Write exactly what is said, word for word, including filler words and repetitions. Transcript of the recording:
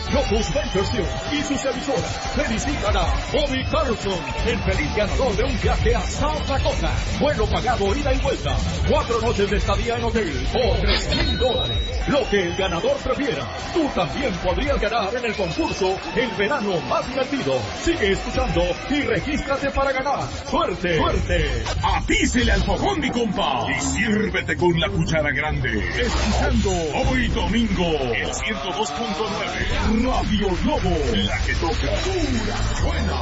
Lotus Venture y sus emisoras felicitan a Bobby Carlson, el feliz ganador de un viaje a South Dakota. Vuelo pagado ida y vuelta. Cuatro noches de estadía en hotel por tres mil dólares. Lo que el ganador prefiera. Tú también podrías ganar en el concurso El Verano Más Divertido. Sigue escuchando y regístrate para ganar. ¡Suerte! ¡Suerte! Apícele al fogón, mi compa, y sírvete con la cuchara grande. Escuchando hoy domingo, el ciento dos punto nueve Radio Lobo, la que toca pura buena.